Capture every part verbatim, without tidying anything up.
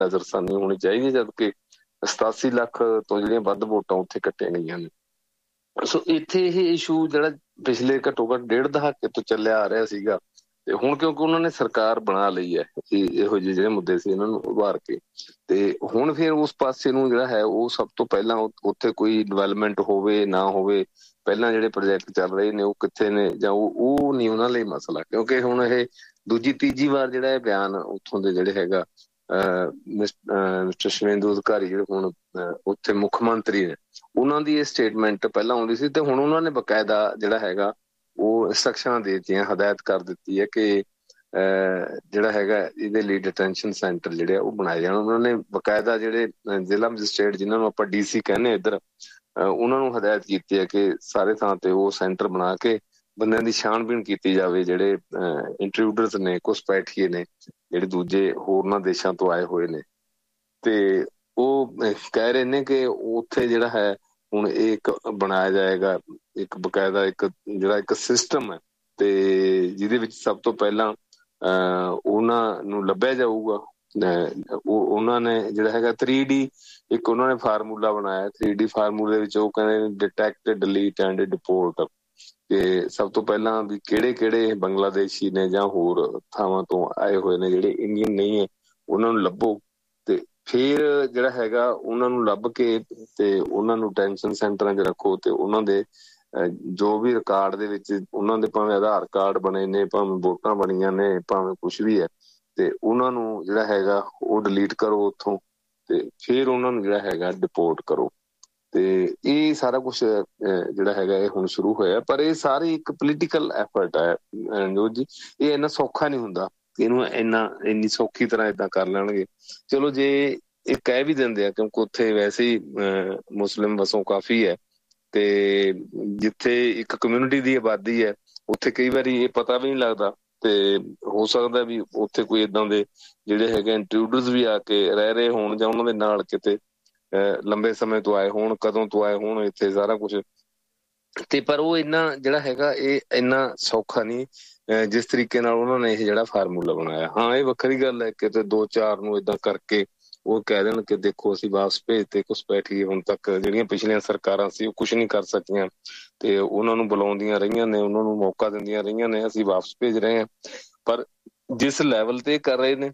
ਨਜ਼ਰਸਾਨੀ ਹੋਣੀ ਚਾਹੀਦੀ ਹੈ, ਜਦਕਿ ਸਤਾਸੀ ਲੱਖ ਤੋਂ ਜਿਹੜੀਆਂ ਵੱਧ ਵੋਟਾਂ ਉੱਥੇ ਕੱਟੀਆਂ ਗਈਆਂ ਨੇ। ਸੋ ਇੱਥੇ ਇਹ ਇਸ਼ੂ ਜਿਹੜਾ ਪਿਛਲੇ ਘੱਟੋ ਘੱਟ ਡੇਢ ਦਹਾਕੇ ਤੋਂ ਚੱਲਿਆ ਆ ਰਿਹਾ ਸੀਗਾ, ਤੇ ਹੁਣ ਕਿਉਂਕਿ ਉਹਨਾਂ ਨੇ ਸਰਕਾਰ ਬਣਾ ਲਈ ਹੈ, ਇਹੋ ਜਿਹੇ ਜਿਹੜੇ ਮੁੱਦੇ ਸੀ ਇਹਨਾਂ ਨੂੰ ਉਭਾਰ ਕੇ, ਤੇ ਹੁਣ ਫਿਰ ਉਸ ਪਾਸੇ ਨੂੰ ਜਿਹੜਾ ਹੈ ਉਹ ਸਭ ਤੋਂ ਪਹਿਲਾਂ ਉੱਥੇ ਕੋਈ ਡਿਵੈਲਪਮੈਂਟ ਹੋਵੇ ਨਾ ਹੋਵੇ, ਪਹਿਲਾਂ ਜਿਹੜੇ ਪ੍ਰੋਜੈਕਟ ਚੱਲ ਰਹੇ ਨੇ ਉਹ ਕਿੱਥੇ ਨੇ ਜਾਂ ਉਹ ਉਹ ਨਹੀਂ ਉਹਨਾਂ ਲਈ ਮਸਲਾ। ਕਿਉਂਕਿ ਹੁਣ ਇਹ ਦੂਜੀ ਤੀਜੀ ਵਾਰ ਜਿਹੜਾ ਇਹ ਬਿਆਨ ਉੱਥੋਂ ਦੇ ਜਿਹੜੇ ਹੈਗਾ ਅਹ ਮਿਸਟਰ ਸ਼ਿਵੇਂਦੂ ਅਧਿਕਾਰੀ ਜਿਹੜੇ ਹੁਣ ਉੱਥੇ ਮੁੱਖ ਮੰਤਰੀ ਨੇ, ਉਹਨਾਂ ਦੀ ਇਹ ਸਟੇਟਮੈਂਟ ਪਹਿਲਾਂ ਆਉਂਦੀ ਸੀ, ਤੇ ਹੁਣ ਉਹਨਾਂ ਨੇ ਬਕਾਇਦਾ ਜਿਹੜਾ ਹੈਗਾ ਉਹ ਇੰਸਟਰਕਸ਼ਨਾਂ ਦੇ ਦਿੱਤੀਆਂ, ਹਦਾਇਤ ਕਰ ਦਿੱਤੀ ਹੈ ਕਿ ਅਹ ਜਿਹੜਾ ਹੈਗਾ ਇਹਦੇ ਲਈ ਡਿਟੈਂਸ਼ਨ ਸੈਂਟਰ ਜਿਹੜੇ ਆ ਉਹ ਬਣਾਏ ਜਾਣ। ਉਹਨਾਂ ਨੇ ਬਕਾਇਦਾ ਜਿਹੜੇ ਜ਼ਿਲ੍ਹਾ ਮੈਜਿਸਟਰੇਟ ਜਿਹਨਾਂ ਨੂੰ ਆਪਾਂ ਡੀ ਸੀ ਕਹਿੰਦੇ ਇੱਧਰ, ਉਹਨਾਂ ਨੂੰ ਹਦਾਇਤ ਕੀਤੀ ਹੈ ਕਿ ਸਾਰੇ ਥਾਂ ਤੇ ਉਹ ਸੈਂਟਰ ਬਣਾ ਕੇ ਬੰਦਿਆਂ ਦੀ ਛਾਣਬੀਣ ਕੀਤੀ ਜਾਵੇ, ਜਿਹੜੇ ਇੰਟਰੂਡਰਸ ਨੇ, ਘੁਸਪੈਠੀਏ ਨੇ, ਜਿਹੜੇ ਦੂਜੇ ਹੋਰਨਾਂ ਦੇਸ਼ਾਂ ਤੋਂ ਆਏ ਹੋਏ ਨੇ। ਤੇ ਉਹ ਕਹਿ ਰਹੇ ਨੇ ਕਿ ਉੱਥੇ ਜਿਹੜਾ ਹੈ ਹੁਣ ਇਹ ਇੱਕ ਬਣਾਇਆ ਜਾਏਗਾ ਇੱਕ ਬਕਾਇਦਾ ਇੱਕ ਜਿਹੜਾ ਇੱਕ ਸਿਸਟਮ ਹੈ, ਤੇ ਜਿਹਦੇ ਵਿੱਚ ਸਭ ਤੋਂ ਪਹਿਲਾਂ ਅਹ ਉਹਨਾਂ ਨੂੰ ਲੱਭਿਆ ਜਾਊਗਾ। ਉਹ ਉਹਨਾਂ ਨੇ ਜਿਹੜਾ ਹੈਗਾ ਥ੍ਰੀ ਡੀ ਇੱਕ ਉਹਨਾਂ ਨੇ ਫਾਰਮੂਲਾ ਬਣਾਇਆ, ਥ੍ਰੀ ਡੀ ਫਾਰਮੂਲੇ ਵਿੱਚ ਉਹ ਕਹਿੰਦੇ ਡਿਟੈਕਟ, ਡਿਲੀਟ ਐਂਡ ਡਿਪੋਰਟ, ਕਿ ਸਭ ਤੋਂ ਪਹਿਲਾਂ ਵੀ ਕਿਹੜੇ ਕਿਹੜੇ ਬੰਗਲਾਦੇਸ਼ੀ ਨੇ ਜਾਂ ਹੋਰ ਥਾਵਾਂ ਤੋਂ ਆਏ ਹੋਏ ਨੇ ਜਿਹੜੇ ਇੰਡੀਅਨ ਨਹੀਂ ਹੈ ਉਹਨਾਂ ਨੂੰ ਲੱਭੋ, ਤੇ ਫਿਰ ਜਿਹੜਾ ਹੈਗਾ ਉਹਨਾਂ ਨੂੰ ਲੱਭ ਕੇ ਤੇ ਉਹਨਾਂ ਨੂੰ ਡਿਟੈਂਸ਼ਨ ਸੈਂਟਰਾਂ 'ਚ ਰੱਖੋ, ਤੇ ਉਹਨਾਂ ਦੇ ਜੋ ਵੀ ਰਿਕਾਰਡ ਦੇ ਵਿੱਚ ਉਹਨਾਂ ਦੇ ਭਾਵੇਂ ਆਧਾਰ ਕਾਰਡ ਬਣੇ ਨੇ, ਭਾਵੇਂ ਵੋਟਾਂ ਬਣੀਆਂ ਨੇ, ਭਾਵੇਂ ਕੁਛ ਵੀ ਹੈ, ਤੇ ਉਹਨਾਂ ਨੂੰ ਜਿਹੜਾ ਹੈਗਾ ਉਹ ਡਿਲੀਟ ਕਰੋ ਉੱਥੋਂ, ਤੇ ਫਿਰ ਉਹਨਾਂ ਨੂੰ ਜਿਹੜਾ ਹੈਗਾ ਡਿਪੋਰਟ ਕਰੋ। ਤੇ ਇਹ ਸਾਰਾ ਕੁਛ ਜਿਹੜਾ ਹੈਗਾ ਇਹ ਹੁਣ ਸ਼ੁਰੂ ਹੋਇਆ, ਪਰ ਇਹ ਸਾਰੀ ਇੱਕ ਪੋਲੀਟੀਕਲ ਐਫਰਟ ਹੈ ਰਣਜੋਤ ਜੀ, ਇਹ ਇੰਨਾ ਸੌਖਾ ਨਹੀਂ ਹੁੰਦਾ, ਇਹਨੂੰ ਇੰਨਾ ਇੰਨੀ ਸੌਖੀ ਤਰ੍ਹਾਂ ਏਦਾਂ ਕਰ ਲੈਣਗੇ। ਚਲੋ ਜੇ ਇਹ ਕਹਿ ਵੀ ਦਿੰਦੇ ਆ, ਕਿਉਂਕਿ ਉੱਥੇ ਵੈਸੇ ਹੀ ਅਹ ਮੁਸਲਿਮ ਵਸੋਂ ਕਾਫੀ ਹੈ, ਤੇ ਜਿੱਥੇ ਇੱਕ ਕਮਿਊਨਿਟੀ ਦੀ ਆਬਾਦੀ ਹੈ ਉੱਥੇ ਕਈ ਵਾਰੀ ਇਹ ਪਤਾ ਵੀ ਨਹੀਂ ਲੱਗਦਾ, ਤੇ ਹੋ ਸਕਦਾ ਵੀ ਉੱਥੇ ਕੋਈ ਏਦਾਂ ਦੇ ਜਿਹੜੇ ਹੈਗੇ ਇੰਟਰੂਡਰਸ ਵੀ ਆ ਕੇ ਰਹਿ ਰਹੇ ਹੋਣ, ਜਾਂ ਉਹਨਾਂ ਦੇ ਨਾਲ ਕਿਤੇ ਅਹ ਲੰਬੇ ਸਮੇਂ ਤੋਂ ਆਏ ਹੋਣ, ਕਦੋਂ ਤੋਂ ਆਏ ਹੋਣ ਇੱਥੇ ਸਾਰਾ ਕੁਛ, ਤੇ ਪਰ ਉਹ ਇੰਨਾ ਜਿਹੜਾ ਹੈਗਾ ਇਹ ਇੰਨਾ ਸੌਖਾ ਨਹੀਂ ਜਿਸ ਤਰੀਕੇ ਨਾਲ ਉਹਨਾਂ ਨੇ ਇਹ ਜਿਹੜਾ ਫਾਰਮੂਲਾ ਬਣਾਇਆ। ਹਾਂ, ਇਹ ਵੱਖਰੀ ਗੱਲ ਹੈ ਕਿ ਦੋ ਚਾਰ ਨੂੰ ਏਦਾਂ ਕਰਕੇ ਉਹ ਕਹਿ ਦੇਣ ਕਿ ਦੇਖੋ ਅਸੀਂ ਵਾਪਸ ਭੇਜਤੇ ਘੁਸਪੈਠੀਏ, ਹੁਣ ਤੱਕ ਜਿਹੜੀਆਂ ਪਿਛਲੀਆਂ ਸਰਕਾਰਾਂ ਸੀ ਉਹ ਕੁਛ ਨਹੀਂ ਕਰ ਸਕੀਆਂ, ਤੇ ਉਹਨਾਂ ਨੂੰ ਬੁਲਾਉਂਦੀਆਂ ਰਹੀਆਂ ਨੇ, ਉਹਨਾਂ ਨੂੰ ਮੌਕਾ ਦਿੰਦੀਆਂ ਰਹੀਆਂ ਨੇ, ਅਸੀਂ ਵਾਪਸ ਭੇਜ ਰਹੇ ਹਾਂ। ਪਰ ਜਿਸ ਲੈਵਲ ਤੇ ਕਰ ਰਹੇ ਨੇ,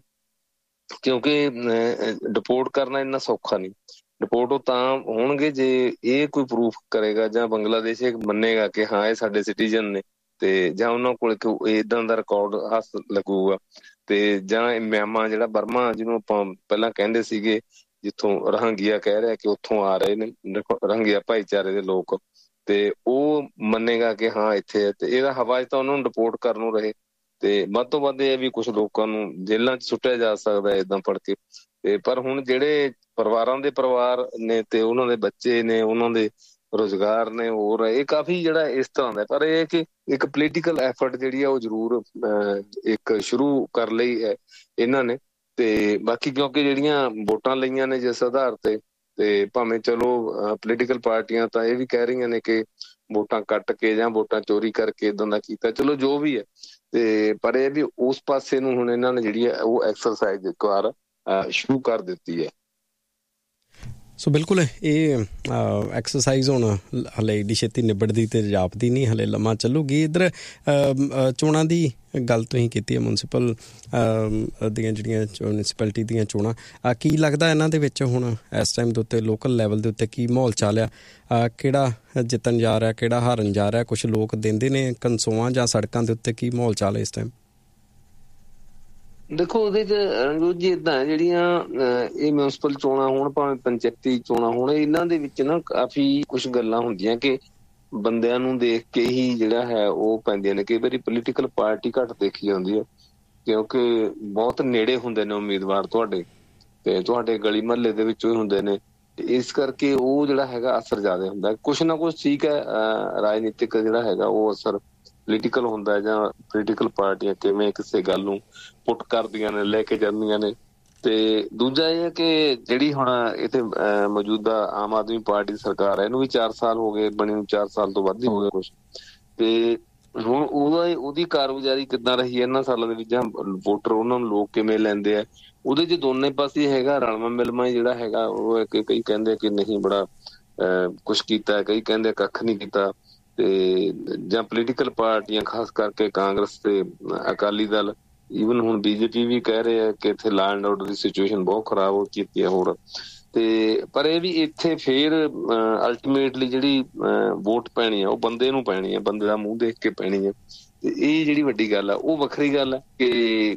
ਕਿਉਂਕਿ ਡਿਪੋਰਟ ਕਰਨਾ ਇੰਨਾ ਸੌਖਾ ਨਹੀਂ, ਡਿਪੋਰਟ ਉਹ ਤਾਂ ਹੋਣਗੇ ਜੇ ਇਹ ਕੋਈ ਪ੍ਰੂਫ ਕਰੇਗਾ ਜਾਂ ਬੰਗਲਾਦੇਸ਼ ਇਹ ਮੰਨੇਗਾ ਕਿ ਹਾਂ ਇਹ ਸਾਡੇ ਸਿਟੀਜ਼ਨ ਨੇ, ਤੇ ਜਾਂ ਉਹਨਾਂ ਕੋਲ ਏਦਾਂ ਦਾ ਰਿਕਾਰਡ ਹੱਥ ਲੱਗੂਗਾ, ਤੇ ਜਾਂ ਮਿਆਂਮਾਰ ਜਿਹੜਾ ਬਰਮਾ ਜਿਹਨੂੰ ਆਪਾਂ ਪਹਿਲਾਂ ਕਹਿੰਦੇ ਸੀਗੇ, ਜਿੱਥੋਂ ਰੋਹਿੰਗਿਆ ਕਹਿ ਰਿਹਾ ਕਿ ਉੱਥੋਂ ਆ ਰਹੇ ਨੇ ਰੋਹਿੰਗਿਆ ਭਾਈਚਾਰੇ ਦੇ ਲੋਕ, ਤੇ ਉਹ ਮੰਨੇਗਾ ਕਿ ਹਾਂ ਇੱਥੇ ਹੈ, ਤੇ ਇਹਦਾ ਹਵਾ 'ਚ ਤਾਂ ਉਹਨਾਂ ਨੂੰ ਡਿਪੋਰਟ ਕਰਨ ਨੂੰ ਰਹੇ, ਤੇ ਵੱਧ ਤੋਂ ਵੱਧ ਇਹ ਵੀ ਕੁਛ ਲੋਕਾਂ ਨੂੰ ਜੇਲ੍ਹਾਂ 'ਚ ਸੁੱਟਿਆ ਜਾ ਸਕਦਾ ਏਦਾਂ ਪੜ੍ਹ ਕੇ। ਤੇ ਪਰ ਹੁਣ ਜਿਹੜੇ ਪਰਿਵਾਰਾਂ ਦੇ ਪਰਿਵਾਰ ਨੇ ਤੇ ਉਹਨਾਂ ਦੇ ਬੱਚੇ ਨੇ, ਉਹਨਾਂ ਦੇ ਰੁਜ਼ਗਾਰ ਨੇ, ਹੋਰ ਇਹ ਕਾਫੀ ਜਿਹੜਾ ਇਸ ਤਰ੍ਹਾਂ ਦਾ, ਪਰ ਇਹ ਕਿ ਇੱਕ ਪੋਲੀਟੀਕਲ ਐਫਰਟ ਜਿਹੜੀ ਆ ਉਹ ਜ਼ਰੂਰ ਇੱਕ ਸ਼ੁਰੂ ਕਰ ਲਈ ਹੈ ਇਹਨਾਂ ਨੇ। ਤੇ ਬਾਕੀ ਕਿਉਂਕਿ ਜਿਹੜੀਆਂ ਵੋਟਾਂ ਲਈਆਂ ਨੇ ਜਿਸ ਆਧਾਰ ਤੇ, ਤੇ ਭਾਵੇਂ ਚਲੋ ਪੋਲੀਟੀਕਲ ਪਾਰਟੀਆਂ ਤਾਂ ਇਹ ਵੀ ਕਹਿ ਰਹੀਆਂ ਨੇ ਕਿ ਵੋਟਾਂ ਕੱਟ ਕੇ ਜਾਂ ਵੋਟਾਂ ਚੋਰੀ ਕਰਕੇ ਏਦਾਂ ਦਾ ਕੀਤਾ, ਚਲੋ ਜੋ ਵੀ ਹੈ, ਤੇ ਪਰ ਇਹ ਵੀ ਉਸ ਪਾਸੇ ਨੂੰ ਹੁਣ ਇਹਨਾਂ ਨੇ ਜਿਹੜੀ ਹੈ ਉਹ ਐਕਸਰਸਾਈਜ਼ ਇੱਕ ਵਾਰ ਸ਼ੁਰੂ ਕਰ ਦਿੱਤੀ ਹੈ। ਸੋ ਬਿਲਕੁਲ ਇਹ ਐਕਸਰਸਾਈਜ਼ ਹੁਣ ਹਲੇ ਏਡੀ ਛੇਤੀ ਨਿਬੜਦੀ ਤੇ ਜਾਪਦੀ ਨਹੀਂ, ਹਲੇ ਲੰਮਾ ਚੱਲੂਗੀ। ਇੱਧਰ ਚੋਣਾਂ ਦੀ ਗੱਲ ਤੁਸੀਂ ਕੀਤੀ ਹੈ, ਮੁਨਸਿਪਲ ਦੀਆਂ ਜਿਹੜੀਆਂ ਮਿਊਨਿਸਪੈਲਿਟੀ ਦੀਆਂ ਚੋਣਾਂ, ਕੀ ਲੱਗਦਾ ਇਹਨਾਂ ਦੇ ਵਿੱਚ ਹੁਣ ਇਸ ਟਾਈਮ ਦੇ ਉੱਤੇ ਲੋਕਲ ਲੈਵਲ ਦੇ ਉੱਤੇ ਕੀ ਮਾਹੌਲ ਚੱਲ ਰਿਹਾ, ਕਿਹੜਾ ਜਿੱਤਣ ਜਾ ਰਿਹਾ, ਕਿਹੜਾ ਹਾਰਨ ਜਾ ਰਿਹਾ? ਕੁਛ ਲੋਕ ਦਿੰਦੇ ਨੇ ਕੰਸੋਆਂ ਜਾਂ ਸੜਕਾਂ ਦੇ ਉੱਤੇ, ਕੀ ਮਾਹੌਲ ਚੱਲ ਇਸ ਟਾਈਮ? ਦੇਖੋ ਉਹਦੇ 'ਚ ਰਣਜੋਤ ਜੀ ਏਦਾਂ ਜਿਹੜੀਆਂ ਇਹ ਮਿਊਨਿਸਪਲ ਚੋਣਾਂ ਹੋਣ ਭਾਵੇਂ ਪੰਚਾਇਤੀ ਚੋਣਾਂ ਹੋਣ, ਇਹਨਾਂ ਦੇ ਵਿੱਚ ਨਾ ਕਾਫੀ ਕੁਛ ਗੱਲਾਂ ਹੁੰਦੀਆਂ ਕਿ ਬੰਦਿਆਂ ਨੂੰ ਦੇਖ ਕੇ ਹੀ ਜਿਹੜਾ ਹੈ ਉਹ ਪੈਂਦੀਆਂ ਨੇ। ਕਈ ਵਾਰੀ ਪੋਲੀਟੀਕਲ ਪਾਰਟੀ ਘੱਟ ਦੇਖੀ ਜਾਂਦੀ ਹੈ ਕਿਉਂਕਿ ਬਹੁਤ ਨੇੜੇ ਹੁੰਦੇ ਨੇ ਉਮੀਦਵਾਰ ਤੁਹਾਡੇ, ਤੇ ਤੁਹਾਡੇ ਗਲੀ ਮਹੱਲੇ ਦੇ ਵਿੱਚੋਂ ਹੀ ਹੁੰਦੇ ਨੇ, ਤੇ ਇਸ ਕਰਕੇ ਉਹ ਜਿਹੜਾ ਹੈਗਾ ਅਸਰ ਜ਼ਿਆਦਾ ਹੁੰਦਾ। ਕੁਛ ਨਾ ਕੁਛ ਠੀਕ ਹੈ, ਰਾਜਨੀਤਿਕ ਜਿਹੜਾ ਹੈਗਾ ਉਹ ਅਸਰ ਪੋਲੀਟੀਕਲ ਹੁੰਦਾ, ਜਾਂ ਪੋਲੀਟੀਕਲ ਪਾਰਟੀਆਂ ਕਿਵੇਂ ਕਿਸੇ ਗੱਲ ਨੂੰ ਪੁੱਟ ਕਰਦੀਆਂ ਨੇ, ਲੈ ਕੇ ਜਾਂਦੀਆਂ ਨੇ। ਤੇ ਦੂਜਾ ਇਹ ਹੈ ਕਿ ਜਿਹੜੀ ਹੁਣ ਇੱਥੇ ਮੌਜੂਦਾ ਆਮ ਆਦਮੀ ਪਾਰਟੀ ਸਰਕਾਰ ਹੈ, ਇਹਨੂੰ ਵੀ ਚਾਰ ਸਾਲ ਹੋ ਗਏ ਬਣੀ ਨੂੰ, ਚਾਰ ਸਾਲ ਤੋਂ ਵੱਧ ਹੀ ਹੋ ਗਏ ਕੁਛ, ਤੇ ਹੁਣ ਉਹਦਾ ਉਹਦੀ ਕਾਰਗੁਜ਼ਾਰੀ ਕਿੱਦਾਂ ਰਹੀ ਹੈ ਇਹਨਾਂ ਸਾਲਾਂ ਦੇ ਵਿੱਚ, ਜਾਂ ਵੋਟਰ ਉਹਨਾਂ ਨੂੰ ਲੋਕ ਕਿਵੇਂ ਲੈਂਦੇ ਆ, ਉਹਦੇ 'ਚ ਦੋਨੇ ਪਾਸੇ ਹੈਗਾ ਰਲਵਾਂ ਮਿਲਵਾਂ ਜਿਹੜਾ ਹੈਗਾ ਉਹ। ਕਈ ਕਹਿੰਦੇ ਕਿ ਨਹੀਂ ਬੜਾ ਕੁਛ ਕੀਤਾ, ਕਈ ਕਹਿੰਦੇ ਕੱਖ ਨਹੀਂ ਕੀਤਾ। ਤੇ ਜਾਂ ਪੋਲੀਟੀਕਲ ਪਾਰਟੀਆਂ ਖਾਸ ਕਰਕੇ ਕਾਂਗਰਸ ਤੇ ਅਕਾਲੀ ਦਲ, ਈਵਨ ਹੁਣ ਬੀਜੇਪੀ ਵੀ ਕਹਿ ਰਹੇ ਆ ਕਿ ਇੱਥੇ law and order the situation ਬਹੁਤ ਖਰਾਬ ਹੋ ਚੁੱਕੀ ਹੈ ਹੋਰ। ਤੇ ਪਰ ਇਹ ਵੀ ਇੱਥੇ ਫੇਰ ਅਲਟੀਮੇਟਲੀ ਜਿਹੜੀ ਵੋਟ ਪੈਣੀ ਆ ਉਹ ਬੰਦੇ ਨੂੰ ਪੈਣੀ ਹੈ, ਬੰਦੇ ਦਾ ਮੂੰਹ ਦੇਖ ਕੇ ਪੈਣੀ ਹੈ। ਤੇ ਇਹ ਜਿਹੜੀ ਵੱਡੀ ਗੱਲ ਆ ਉਹ ਵੱਖਰੀ ਗੱਲ ਆ ਕਿ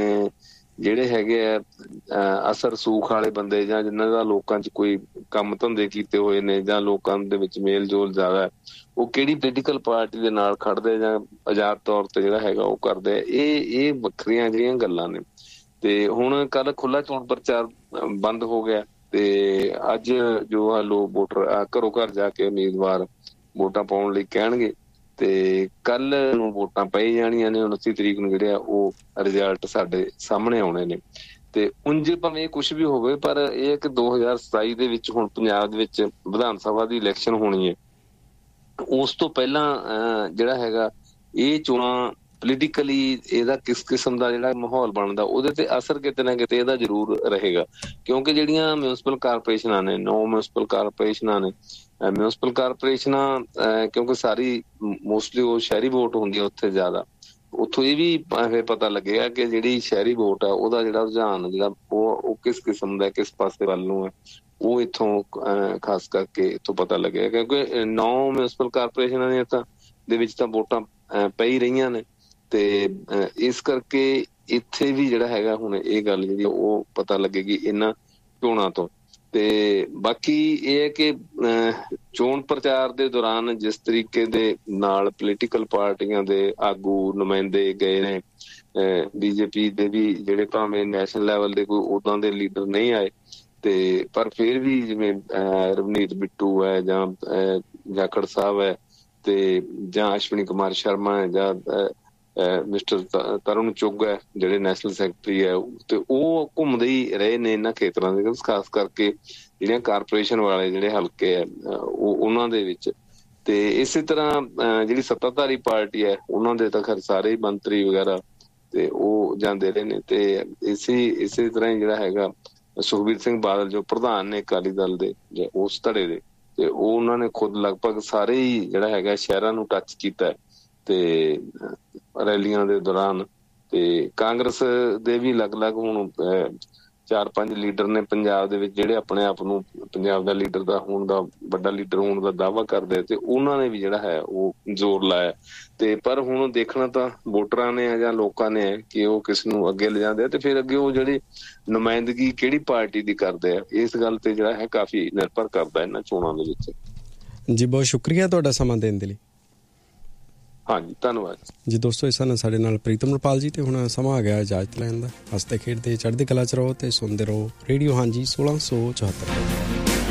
ਜਿਹੜੇ ਹੈਗੇ ਆ ਅਸਰ ਸੂਖ ਵਾਲੇ ਬੰਦੇ, ਜਾਂ ਜਿਨ੍ਹਾਂ ਦਾ ਲੋਕਾਂ 'ਚ ਕੋਈ ਕੰਮ ਧੰਦੇ ਕੀਤੇ ਹੋਏ ਨੇ, ਜਾਂ ਲੋਕਾਂ ਦੇ ਵਿੱਚ ਮੇਲ ਜੋਲ ਜ਼ਿਆਦਾ, ਉਹ ਕਿਹੜੀ ਪੋਲੀਟੀਕਲ ਪਾਰਟੀ ਦੇ ਨਾਲ ਖੜਦੇ ਜਾਂ ਆਜ਼ਾਦ ਤੌਰ ਤੇ ਜਿਹੜਾ ਹੈਗਾ ਉਹ ਕਰਦੇ ਆ। ਇਹ ਇਹ ਵੱਖਰੀਆਂ ਜਿਹੜੀਆਂ ਗੱਲਾਂ ਨੇ। ਤੇ ਹੁਣ ਕੱਲ ਖੁੱਲ੍ਹਾ ਚੋਣ ਪ੍ਰਚਾਰ ਬੰਦ ਹੋ ਗਿਆ ਤੇ ਅੱਜ ਜੋ ਆ ਲੋਕ ਵੋਟਰ ਘਰੋਂ ਘਰ ਜਾ ਕੇ ਉਮੀਦਵਾਰ ਵੋਟਾਂ ਪਾਉਣ ਲਈ ਕਹਿਣਗੇ ਤੇ ਕੱਲ ਨੂੰ ਵੋਟਾਂ ਪਈ ਜਾਣੀਆਂ ਨੇ। ਉਨੱਤੀ ਤਰੀਕ ਨੂੰ ਜਿਹੜੇ ਆ ਉਹ ਰਿਜ਼ਲਟ ਸਾਡੇ ਸਾਹਮਣੇ ਆਉਣੇ ਨੇ। ਤੇ ਉਂਝ ਭਾਵੇਂ ਕੁਛ ਵੀ ਹੋਵੇ, ਪਰ ਇਹ ਕਿ ਦੋ ਹਜ਼ਾਰ ਸਤਾਈ ਦੇ ਵਿੱਚ ਹੁਣ ਪੰਜਾਬ ਦੇ ਵਿੱਚ ਵਿਧਾਨ ਸਭਾ ਦੀ ਇਲੈਕਸ਼ਨ ਹੋਣੀ ਹੈ। ਉਸ ਤੋਂ ਪਹਿਲਾਂ ਜਿਹੜਾ ਹੈਗਾ ਇਹ ਚੋਣਾਂ ਪੋਲੀਟੀਕਲੀ ਇਹਦਾ ਕਿਸ ਕਿਸਮ ਦਾ ਜਿਹੜਾ ਮਾਹੌਲ ਬਣਦਾ ਉਹਦੇ ਤੇ ਅਸਰ ਕਿਤੇ ਨਾ ਕਿਤੇ ਇਹਦਾ ਜ਼ਰੂਰ ਰਹੇਗਾ। ਕਿਉਂਕਿ ਜਿਹੜੀਆਂ ਮਿਊਨਿਸਪਲ ਕਾਰਪੋਰੇਸ਼ਨਾਂ ਨੇ, ਨੌ ਮਿਊਨਿਸਪਲ ਕਾਰਪੋਰੇਸ਼ਨਾਂ ਨੇ, ਮਿਊਨਿਸਪਲ ਕਾਰਪੋਰੇਸ਼ਨਾਂ ਕਿਉਂਕਿ ਸਾਰੀ ਮੋਸਟਲੀ ਉਹ ਸ਼ਹਿਰੀ ਵੋਟ ਹੁੰਦੀ ਆ ਉੱਥੇ ਜ਼ਿਆਦਾ। ਉੱਥੋਂ ਇਹ ਵੀ ਫਿਰ ਪਤਾ ਲੱਗੇਗਾ ਕਿ ਜਿਹੜੀ ਸ਼ਹਿਰੀ ਵੋਟ ਆ ਉਹਦਾ ਜਿਹੜਾ ਰੁਝਾਨ ਜਿਹੜਾ ਉਹ ਉਹ ਕਿਸ ਕਿਸਮ ਦਾ, ਕਿਸ ਪਾਸੇ ਵੱਲ ਨੂੰ ਹੈ, ਉਹ ਇੱਥੋਂ ਖਾਸ ਕਰਕੇ ਇੱਥੋਂ ਪਤਾ ਲੱਗੇਗਾ। ਕਿਉਂਕਿ ਨੌ ਮਿਊਨਿਸਪਲ ਕਾਰਪੋਰੇਸ਼ਨਾਂ ਦੀਆਂ ਤਾਂ ਦੇ ਵਿੱਚ ਤਾਂ ਵੋਟਾਂ ਪੈ ਹੀ ਰਹੀਆਂ ਨੇ ਤੇ ਇਸ ਕਰਕੇ ਇੱਥੇ ਵੀ ਜਿਹੜਾ ਹੈਗਾ ਹੁਣ ਇਹ ਗੱਲ ਜਿਹੜੀ ਉਹ ਪਤਾ ਲੱਗੇਗੀ ਇਹਨਾਂ ਚੋਣਾਂ ਤੋਂ। ਤੇ ਬਾਕੀ ਇਹ ਹੈ ਕਿ ਚੋਣ ਪ੍ਰਚਾਰ ਦੇ ਦੌਰਾਨ ਜਿਸ ਤਰੀਕੇ ਦੇ ਨਾਲ ਪੋਲੀਟੀਕਲ ਪਾਰਟੀਆਂ ਦੇ ਆਗੂ ਨੁਮਾਇੰਦੇ ਗਏ ਨੇ, ਬੀਜੇਪੀ ਦੇ ਵੀ ਜਿਹੜੇ ਭਾਵੇਂ ਨੈਸ਼ਨਲ ਲੈਵਲ ਦੇ ਕੋਈ ਉਦਾਂ ਦੇ ਲੀਡਰ ਨਹੀਂ ਆਏ, ਤੇ ਪਰ ਫਿਰ ਵੀ ਜਿਵੇਂ ਰਵਨੀਤ ਬਿੱਟੂ ਹੈ ਜਾਂ ਜਾਖੜ ਸਾਹਿਬ ਹੈ ਤੇ ਜਾਂ ਅਸ਼ਵਨੀ ਕੁਮਾਰ ਸ਼ਰਮਾ ਹੈ ਜਾਂ ਮਿਸਟਰ ਤਰੁਣ ਚੁੱਗ ਹੈ ਜਿਹੜੇ ਨੈਸ਼ਨਲ ਸੈਕਟਰੀ ਹੈ, ਤੇ ਉਹ ਘੁੰਮਦੇ ਹੀ ਰਹੇ ਨੇ ਇਹਨਾਂ ਖੇਤਰਾਂ ਦੇ, ਖਾਸ ਕਰਕੇ ਜਿਹੜੀਆਂ ਕਾਰਪੋਰੇਸ਼ਨ ਵਾਲੇ ਜਿਹੜੇ ਹਲਕੇ ਹੈ ਉਹ ਉਹਨਾਂ ਦੇ ਵਿੱਚ। ਤੇ ਇਸੇ ਤਰ੍ਹਾਂ ਜਿਹੜੀ ਸੱਤਾਧਾਰੀ ਪਾਰਟੀ ਹੈ ਉਹਨਾਂ ਦੇ ਤਾਂ ਖੈਰ ਸਾਰੇ ਮੰਤਰੀ ਵਗੈਰਾ ਤੇ ਉਹ ਜਾਂਦੇ ਰਹੇ ਨੇ। ਤੇ ਇਸੇ ਇਸੇ ਤਰ੍ਹਾਂ ਹੀ ਜਿਹੜਾ ਹੈਗਾ ਸੁਖਬੀਰ ਸਿੰਘ ਬਾਦਲ ਜੋ ਪ੍ਰਧਾਨ ਨੇ ਅਕਾਲੀ ਦਲ ਦੇ ਜਾਂ ਉਸ ਧੜੇ ਦੇ, ਤੇ ਉਹ ਉਹਨਾਂ ਨੇ ਖੁਦ ਲਗਭਗ ਸਾਰੇ ਹੀ ਜਿਹੜਾ ਹੈਗਾ ਸ਼ਹਿਰਾਂ ਨੂੰ ਟੱਚ ਕੀਤਾ ਤੇ ਰੈਲੀਆਂ ਦੇ ਦੌਰਾਨ। ਤੇ ਕਾਂਗਰਸ ਦੇ ਵੀ ਅਲੱਗ-ਅਲੱਗ ਹੁਣ ਚਾਰ ਪੰਜ ਲੀਡਰ ਨੇ ਪੰਜਾਬ ਦੇ ਵਿੱਚ ਜਿਹੜੇ ਆਪਣੇ ਆਪ ਨੂੰ ਪੰਜਾਬ ਦਾ ਲੀਡਰ ਦਾ ਹੋਣ ਦਾ, ਵੱਡਾ ਲੀਡਰ ਹੋਣ ਦਾ ਦਾਅਵਾ ਕਰਦੇ, ਤੇ ਉਹਨਾਂ ਨੇ ਵੀ ਜਿਹੜਾ ਹੈ ਉਹ ਜ਼ੋਰ ਲਾਇਆ। ਤੇ ਪਰ ਹੁਣ ਦੇਖਣਾ ਤਾਂ ਵੋਟਰਾਂ ਨੇ ਜਾਂ ਲੋਕਾਂ ਨੇ ਕਿ ਉਹ ਕਿਸ ਨੂੰ ਅੱਗੇ ਲਿਜਾਂਦੇ ਆ ਤੇ ਫਿਰ ਅੱਗੇ ਉਹ ਜਿਹੜੀ ਨੁਮਾਇੰਦਗੀ ਕਿਹੜੀ ਪਾਰਟੀ ਦੀ ਕਰਦੇ ਆ, ਇਸ ਗੱਲ ਤੇ ਜਿਹੜਾ ਹੈ ਕਾਫੀ ਨਿਰਭਰ ਕਰਦਾ ਇਹਨਾਂ ਚੋਣਾਂ ਦੇ ਵਿੱਚ। ਜੀ ਬਹੁਤ ਸ਼ੁਕਰੀਆ ਤੁਹਾਡਾ ਸਮਾਂ ਦੇਣ ਦੇ ਲਈ। ਹਾਂਜੀ ਧੰਨਵਾਦ ਜੀ। ਦੋਸਤੋ ਇਸ ਨਾਲ ਸਾਡੇ ਨਾਲ ਪ੍ਰੀਤਮ ਰਪਾਲ ਜੀ। ਤੇ ਹੁਣ ਸਮਾਂ ਆ ਗਿਆ ਇਜਾਜ਼ਤ ਲੈਣ ਦਾ। ਹੱਸਦੇ ਖੇਡਦੇ ਚੜ੍ਹਦੀ ਕਲਾ 'ਚ ਰਹੋ ਤੇ ਸੁਣਦੇ ਰਹੋ ਰੇਡੀਓ ਹਾਂਜੀ ਸੋਲਾਂ ਸੌ ਚੁਹੱਤਰ।